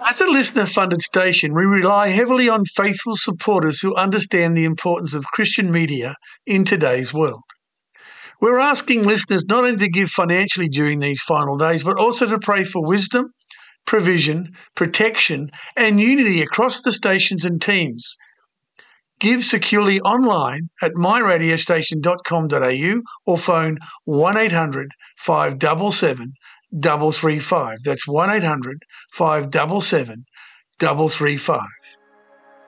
As a listener-funded station, we rely heavily on faithful supporters who understand the importance of Christian media in today's world. We're asking listeners not only to give financially during these final days, but also to pray for wisdom, provision, protection, and unity across the stations and teams. Give securely online at myradiostation.com.au or phone 1800 577 335. That's 1800 577 335.